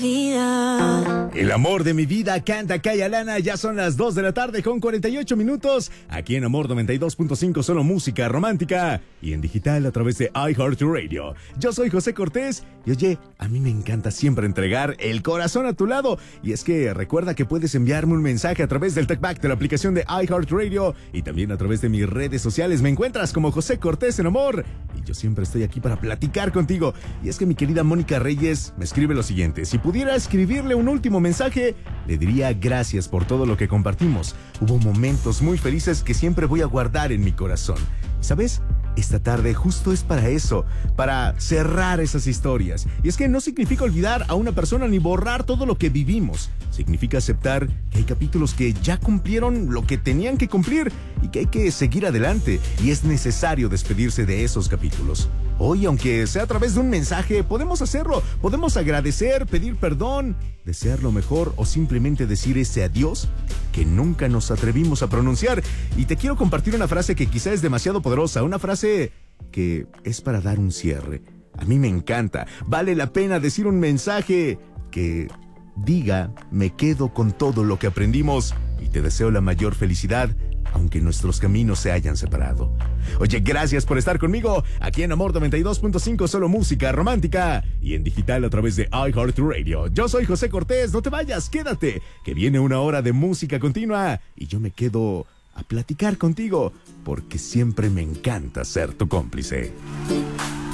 El amor de mi vida canta Kaya Lana. Ya son las 2 de la tarde con 48 minutos. Aquí en Amor 92.5, solo música romántica. Y en digital a través de iHeartRadio. Yo soy José Cortés. Y oye, a mí me encanta siempre entregar el corazón a tu lado. Y es que recuerda que puedes enviarme un mensaje a través del TalkBack de la aplicación de iHeartRadio. Y también a través de mis redes sociales. Me encuentras como José Cortés en Amor. Y yo siempre estoy aquí para platicar contigo. Y es que mi querida Mónica Reyes me escribe lo siguiente. Si pudiera escribirle un último mensaje, le diría gracias por todo lo que compartimos. Hubo momentos muy felices que siempre voy a guardar en mi corazón. ¿Sabes? Esta tarde justo es para eso, para cerrar esas historias. Y es que no significa olvidar a una persona ni borrar todo lo que vivimos. Significa aceptar que hay capítulos que ya cumplieron lo que tenían que cumplir y que hay que seguir adelante. Y es necesario despedirse de esos capítulos. Hoy, aunque sea a través de un mensaje, podemos hacerlo. Podemos agradecer, pedir perdón, desear lo mejor o simplemente decir ese adiós que nunca nos atrevimos a pronunciar. Y te quiero compartir una frase que quizá es demasiado poderosa, una frase que es para dar un cierre. A mí me encanta. Vale la pena decir un mensaje que diga, me quedo con todo lo que aprendimos y te deseo la mayor felicidad, aunque nuestros caminos se hayan separado. Oye, gracias por estar conmigo aquí en Amor 92.5, solo música romántica y en digital a través de iHeartRadio. Yo soy José Cortés, no te vayas, quédate, que viene una hora de música continua y yo me quedo a platicar contigo porque siempre me encanta ser tu cómplice.